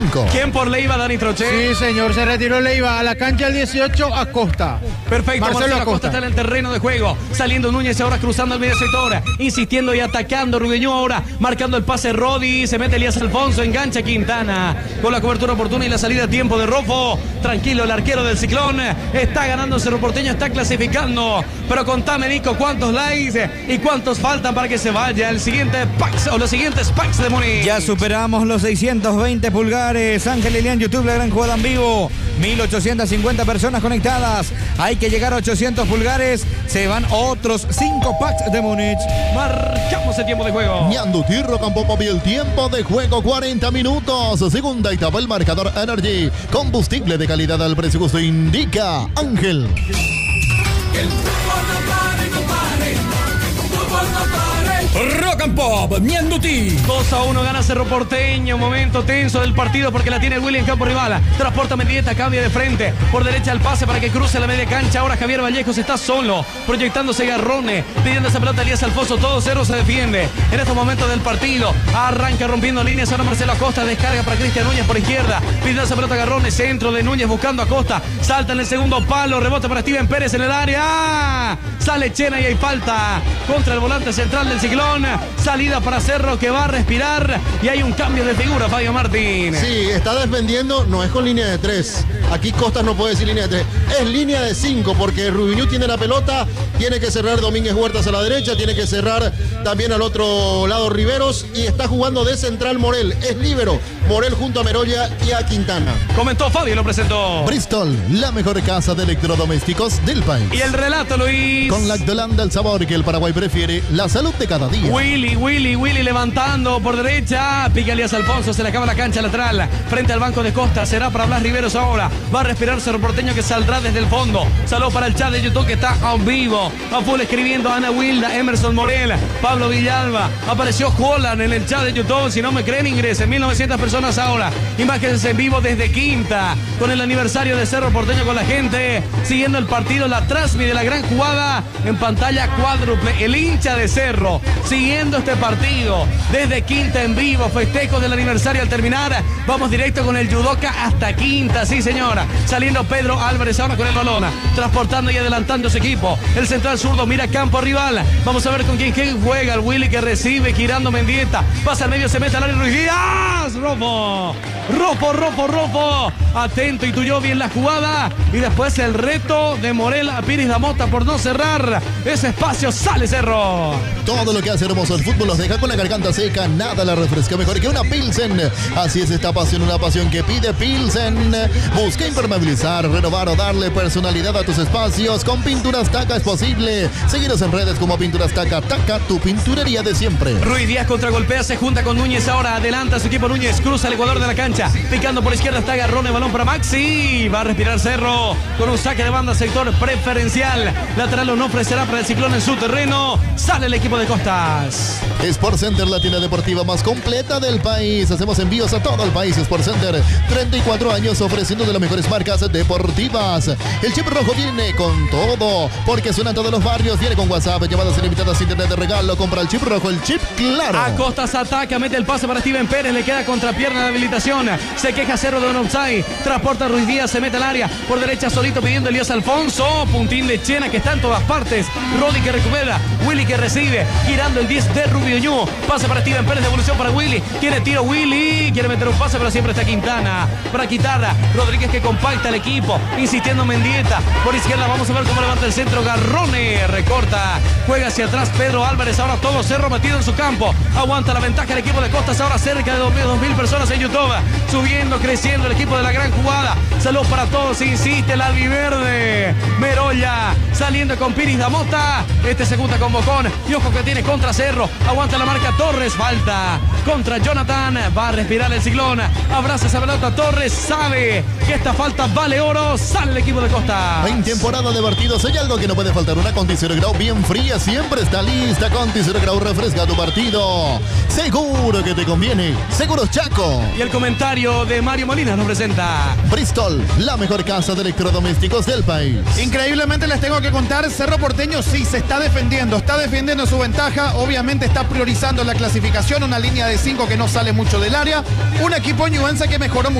¿Quién por Leiva, Dani Troche? Sí, señor, se retiró Leiva a la cancha el 18, Acosta. Perfecto, Marcelo Acosta está en el terreno de juego. Saliendo Núñez ahora cruzando el medio sector. Insistiendo y atacando Rubiño ahora. Marcando el pase Rodi. Se mete Elías Alfonso. Engancha Quintana. Con la cobertura oportuna y la salida a tiempo de Rofo. Tranquilo el arquero del Ciclón. Está ganando Cerro Porteño. Está clasificando. Pero contame, Nico, cuántos likes y cuántos faltan para que se vaya el siguiente packs o los siguientes packs de Múnich. Ya superamos los 620 pulgares. Ángel Lilian, YouTube, la gran jugada en vivo. 1850 personas conectadas. Hay que llegar a 800 pulgares. Se van otros 5 packs de Múnich. Marcamos el tiempo de juego. Ñanduti Rocampopo y el tiempo de juego 40 minutos. Segunda etapa, el marcador Energy. Combustible de calidad al precio justo indica Ángel. El fútbol no pare, no pare. El fútbol no pare. Rock and Pop, Ñanduti. 2-1 gana Cerro Porteño. Momento tenso del partido porque la tiene Willy en campo rival. Transporta Mendieta, cambia de frente. Por derecha el pase para que cruce la media cancha. Ahora Javier Vallejos está solo. Proyectándose Garrone. Pidiendo esa pelota Elías Alfonso. Todo 0 se defiende. En estos momentos del partido. Arranca rompiendo líneas. Ahora Marcelo Acosta. Descarga para Cristian Núñez por izquierda. Pidiendo esa pelota Garrone. Centro de Núñez buscando a Acosta. Salta en el segundo palo. Rebote para Steven Pérez en el área. Sale Chena y hay falta contra el volante central del Ciclón. Salida para Cerro que va a respirar y hay un cambio de figura, Fabio Martín. Sí, está defendiendo, no es con línea de 3. Aquí Costas no puede decir línea de 3. Es línea de 5 porque Rubiñú tiene la pelota, tiene que cerrar Domínguez Huertas a la derecha, tiene que cerrar también al otro lado Riveros y está jugando de central Morel. Es líbero, Morel junto a Merolla y a Quintana. Comentó Fabio, lo presentó. Bristol, la mejor casa de electrodomésticos del país. Y el relato, Luis. Con Lactolanda, el sabor que el Paraguay prefiere, la salud de cada día. Willy levantando por derecha. Pica Elías Alfonso, se le acaba la cancha lateral. Frente al banco de Costa, será para Blas Riveros ahora. Va a respirar Cerro Porteño que saldrá desde el fondo. Saludos para el chat de YouTube que está a vivo. A full escribiendo Ana Wilda, Emerson Morel, Pablo Villalba. Apareció Holland en el chat de YouTube. Si no me creen, ingresen. 1900 personas ahora. Imágenes en vivo desde Quinta. Con el aniversario de Cerro Porteño con la gente. Siguiendo el partido, la transmisión de la gran jugada. En pantalla cuádruple. El hincha de Cerro. Siguiendo este partido desde Quinta en vivo, festejo del aniversario al terminar. Vamos directo con el judoka hasta Quinta, sí señora. Saliendo Pedro Álvarez ahora con el balón, transportando y adelantando su equipo. El central zurdo mira campo rival. Vamos a ver con quién juega. El Willy que recibe, girando Mendieta. Pasa al medio, se mete al área Ruiz Díaz. Rofo. Atento y tuyó bien la jugada. Y después el reto de Morel a Piris Damota por no cerrar ese espacio. Sale Cerro. Todo lo que hace hermoso el fútbol los deja con la garganta seca. Nada la refresca mejor que una Pilsen. Así es esta pasión, una pasión que pide Pilsen. Busca impermeabilizar, renovar o darle personalidad a tus espacios. Con Pinturas Taca es posible. Seguiros en redes como Pinturas Taca. Taca, tu pinturería de siempre. Ruiz Díaz contragolpea, se junta con Núñez ahora. Adelanta su equipo Núñez, cruza el Ecuador de la cancha. Picando por izquierda está Garrone, balón para Maxi. Va a respirar Cerro con un saque de banda, sector preferencial. Lateral no ofrecerá para el Ciclón en su terreno. Sale el equipo de Costas. Sport Center, la tienda deportiva más completa del país. Hacemos envíos a todo el país. Sport Center, 34 años ofreciendo de las mejores marcas deportivas. El chip rojo viene con todo, porque suena en todos los barrios. Viene con WhatsApp, llamadas ilimitadas, internet de regalo. Compra el chip rojo, el chip claro. A Costas ataca, mete el pase para Steven Pérez. Le queda contrapierna de habilitación. Se queja Cerro de un offside. Transporta a Ruiz Díaz, se mete al área. Por derecha solito pidiendo Elías Alfonso. Puntín de Chena que está en todas partes. Rodi que recupera. Willy que recibe. Girando el 10 de Rubiñú. Pase para Steven Pérez, devolución para Willy. Tiene tiro Willy. Quiere meter un pase, pero siempre está Quintana. Para quitarla. Rodríguez que compacta el equipo. Insistiendo Mendieta. Por izquierda vamos a ver cómo levanta el centro. Garrone recorta. Juega hacia atrás Pedro Álvarez. Ahora todo Cerro metido en su campo. Aguanta la ventaja el equipo de Costas. Ahora cerca de 2.000 personas en YouTube. Subiendo, creciendo el equipo de la gran jugada. Saludos para todos. Insiste el albiverde. Merolla saliendo con Piris Damota. Este se junta con Bocón. Y ojo que tiene contra Cerro. Aguanta la marca Torres. Falta contra Jonathan. Va a respirar el Ciclón. Abraza esa pelota Torres. Sabe que esta falta vale oro. Sale el equipo de Costa. En temporada de partidos hay algo que no puede faltar. Una Conti Zero Grau bien fría. Siempre está lista. Conti Zero Grau refresca tu partido. Seguro que te conviene. Seguros Chaco. Y el comentario radio de Mario Molina nos presenta Bristol, la mejor casa de electrodomésticos del país. Increíblemente les tengo que contar, Cerro Porteño sí se está defendiendo su ventaja, obviamente está priorizando la clasificación, una línea de 5 que no sale mucho del área, un equipo ñuense que mejoró mucho.